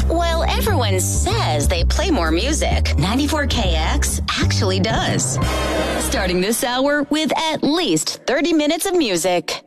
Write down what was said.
While everyone says they play more music, 94KX actually does. Starting this hour with at least 30 minutes of music.